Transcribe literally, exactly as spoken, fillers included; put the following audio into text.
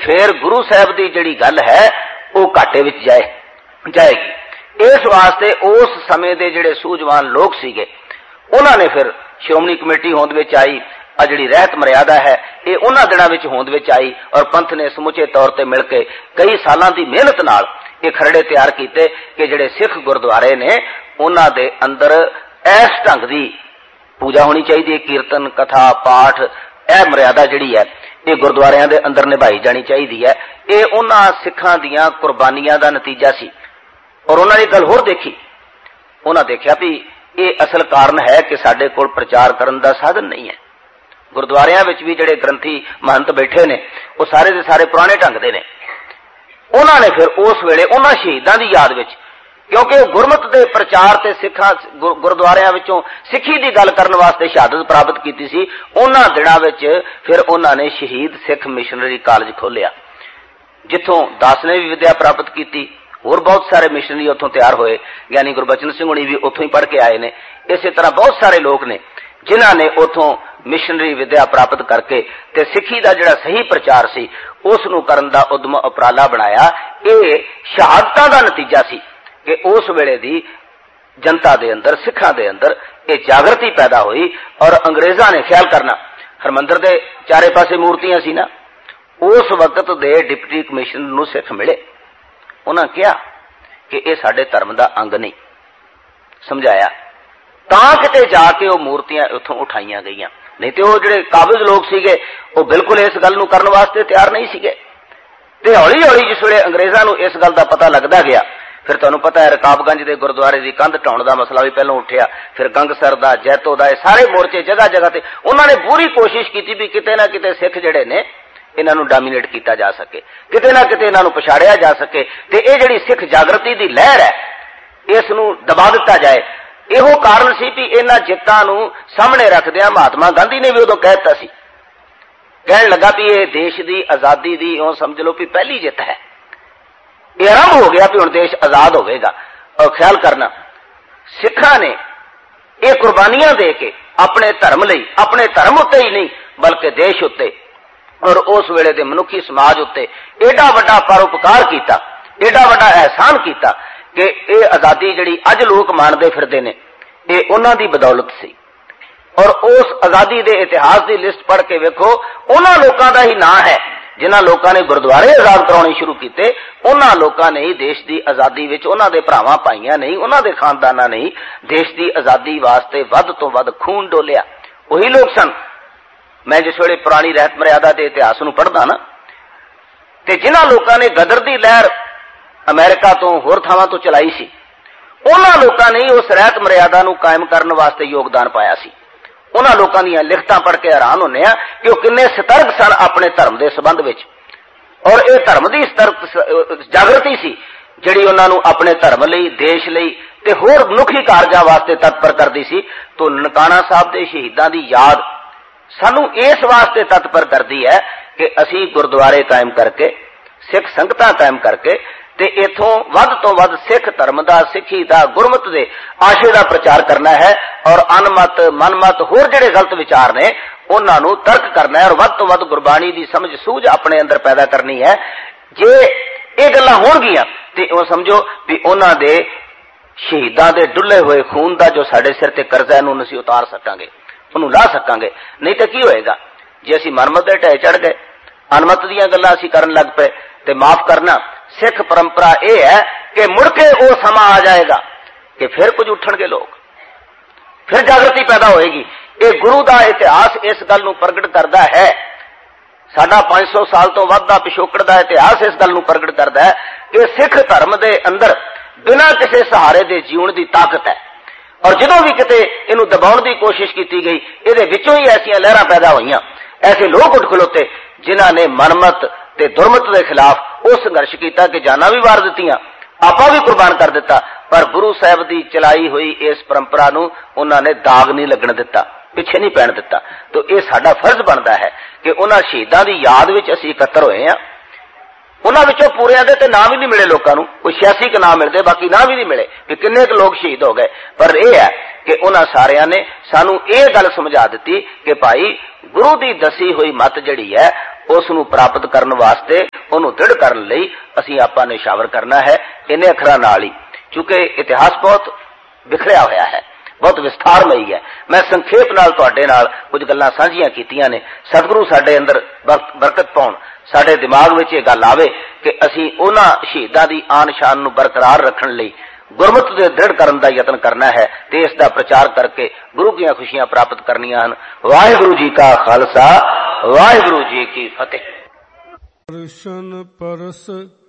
फिर गुरु साहब की जिहड़ी गल है वो घाटे विच जाए जाएगी। इस वास्ते उस समय के जिहड़े सूझवान लोग सीगे उन्होंने ने फिर श्रोमणी कमेटी होंद विच आई, आ जिहड़ी रहत मर्यादा है ये उन्हां दिनां विच होंद विच आई और पंथ ने समुचे तौर पर मिल के कई सालां दी मेहनत नाल ये खरड़े तैयार किए कि जिहड़े सिख गुरुद्वारे ने उन्हां दे अंदर इस ढंग की पूजा होनी चाहिए, कीर्तन कथा पाठ यह मर्यादा जिहड़ी है ये गुरुद्वारियां दे अंदर निभाई जानी चाहिए है। ये उन्हां सिखां दीयां कुर्बानियां दा नतीजा सी। और उन्होंने गल होर देखी, उन्होंने देखा भी ये असल कारण है कि साडे कोल प्रचार करन दा साधन नहीं है। गुरुद्वारियां विच भी जिहड़े ग्रंथी महंत बैठे ने वो सारे दे सारे पुराने ढंग दे ने। उन्होंने फिर उस वेले उन्हां शहीदां दी याद विच, क्योंकि गुरमत के प्रचार से सिखा गुरुद्वारियां विचों सिखी की गल करने वास्ते शहादत प्राप्त की सी, उन्हां दिनां विच फिर उन्होंने शहीद सिख मिशनरी कॉलेज खोलिया जिथों दास ने भी विद्या प्राप्त की। होर बहुत सारे मिशनरी उत्थों तैयार होए, यानी गुरबचन सिंह हुणी भी उत्थों ही पढ़ के आए ने। इस तरह बहुत सारे लोग ने जिन्हां ने उत्थों मिशनरी विद्या प्राप्त करके ते सिखी का जिहड़ा सही प्रचार सी उस नूं करन दा उद्यम उपराला बनाया। ये शहादतां दा नतीजा सी कि उस वेले दी जनता दे अंदर सिखां दे अंदर ये जागृति पैदा हुई। और अंग्रेजां ने ख्याल करना हरमंदर दे चारे पासे मूर्तियां सी ना, उस वक्त दे डिप्टी कमिश्नर नूं सिख मिले, उन्हां कहा कि यह साडे धर्म दा अंग नहीं, समझाया तां किते जाके वो मूर्तियां उत्थों उठाईयां गईयां, नहीं तो वो जिहड़े काबिज लोग सीगे वो बिल्कुल इस गल नूं करन वास्ते तैयार नहीं सीगे। ते हौली हौली जिस वेले अंग्रेजां नूं इस गल दा पता लगदा गया, फिर तुहानूं पता है रकाबगंज के गुरुद्वारे की कंध ढाउण का मसला भी पहलों उठिया, फिर गंगसर का जैतो का सारे मोर्चे जगह जगह से उन्होंने पूरी कोशिश की भी किते ना किते सिख जिहड़े ने इन्हां नूं डोमीनेट किया जा सके, किते ना किते इन्हां नूं पछाड़िया जा सके, ते इह जिहड़ी सिख जागृति की लहर है इस नूं दबा दिता जाए। इहो कारण सी भी इन्हां जित्तां नूं सामने रखदिआं महात्मा गांधी ने भी उदों कह दित्ता सी, कहण लगा भी ये देश की आजादी की इउं समझ लो भी पहली जित है, ये आरंभ हो गया भी हुण देश आजाद होगा। और ख्याल करना सिखां ने ये कुर्बानियां दे के अपने धर्म लई, अपने धर्म उत्ते ही नहीं बल्कि देश उत्ते और उस वेले दे मनुखी समाज उत्ते एडा वड्डा परोपकार कीता, एडा वड्डा एहसान कीता कि ये आजादी जिहड़ी अज लोग माणदे फिरदे ने ये उन्हां दी बदौलत सी। और उस आजादी दे इतिहास की लिस्ट पढ़ के वेखो, उन्हां लोकां दा ही नां है जिन्हां लोकां ने गुरुद्वारे आजाद कराने शुरू किए, उन्हां लोकां ने ही देश की आजादी विच उन्हां दे भरावां भाईयां नहीं, उन्हां दे खानदानां नहीं देश की आजादी वास्ते वध तो वध खून डोलिया। वही लोग सन। मैं जिस वेले पुरानी रहत मर्यादा के इतिहास नूं पढ़दा ना, ते जिन्हां लोकां ने गदर दी लहर अमेरिका तो होर थावां तो चलाई सी, उन्हां लोकां ने उस रहत मर्यादा नूं कायम करने वास्ते योगदान पाया सी। उन्हां लोकां दीयां लिखतां पढ़ के हैरान होने आ कि वो किन्ने सतर्क सन अपने धर्म के संबंध विच, और ये धर्म की सतर्क जागृति सी जिहड़ी उन्हां नूं अपने धर्म लई, देश लई ते होर मनुखी कारजां वास्ते तत्पर करदी सी। तो ननकाणा साहब दे शहीदां दी याद सानू इस वास्ते तत्पर करती है कि असी गुरुद्वारे कायम करके सिख संगतां कायम करके ते इथों वध तो वध सिख धर्म दा, सिखी दा, गुरमत दे आशे दा प्रचार करना है और अनमत मनमत होर जिहड़े गलत विचार ने उन्हां नूं तर्क करना है और वध तो वध गुरबाणी दी समझ सूझ अपने अंदर पैदा करनी है। जे ये गल्लां होणगीआं ते ओ समझो भी उन्हां दे शहीदां दे डुੱਲੇ होए खून दा जो साडे सिर ते करजा है नूं असीं उतार सकांगे, उन्होंने ला सकांगे। नहीं तो की होएगा जे असी मनमत दे ढे चढ़ गए, अनमत दीयां गल्लां असी करन लग पे, ते माफ करना सिख परंपरा यह है कि मुड़ के वो समा आ जाएगा कि फिर कुछ उठणगे लोग, फिर जागृति पैदा होएगी। ये गुरु का इतिहास इस गल नूं प्रगट करता है। साडा पांच सौ साल तो वध दा पिछोकड़ का इतिहास इस गल नूं प्रगट करता है कि सिख धर्म के अंदर बिना किसी सहारे के जीवन की ताकत है। और जो भी किते इनू दबाउण की कोशिश की गई, ये विचों ही ऐसिया लहरां पैदा हुई, ऐसे लोग उठ खलोते जिन्हां ने मनमत ते दुरमत के खिलाफ वो संघर्ष किया कि जाना भी वार दित्तियां, आपा भी कुर्बान कर दिता, पर गुरु साहब की चलाई हुई इस परंपरा नूं उन्होंने दाग नहीं लगन दिता, पिछे नहीं पैण दिता। तो यह साडा फर्ज बनता है कि उन्हां शहीदां की याद विच असीं इकत्तर होए हां। उन्हां विचों पूरियां दे ते नाम भी नहीं मिले लोकां नूं, कोई छियासी के नाम मिलते, बाकी नाम भी नहीं मिले कि किन्ने क लोग शहीद हो गए। पर यह है कि उन्हां सारियां ने सानू ये गल समझा दी कि भाई गुरु की दसी हुई मत जिहड़ी है उस नूं प्राप्त करन वास्ते उहनूं दृढ़ करन लई असीं आपां निशावर करना है इन्ने अखरां नाल ही। क्योंकि इतिहास बहुत बिखरिया होया है, बहुत विस्तारमई है। मैं संखेप नाल तुहाडे नाल कुछ गल्लां साझीआं कीतीआं ने। सतगुरु साडे अंदर बरकत पाउण, साडे दिमाग विच इह गल आवे कि असीं उन्हां शहीदां दी आन शान नूं बरकरार रखण लई गुरमत दे दृढ़ करन दा यतन करना है ते इस दा प्रचार करके गुरु कीआं खुशियां प्राप्त करनियां हन। वाहिगुरू जी का खालसा, वाहिगुरू जी की फतेह। दर्शन परस